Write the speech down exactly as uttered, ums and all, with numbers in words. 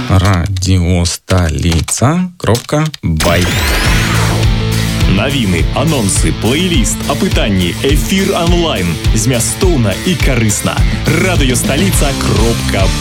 радіосталіца кропка бай. Навіны, анонсы, плейліст, апытанні, эфір онлайн. Змястоўна і карысна. радыёсталіца кропка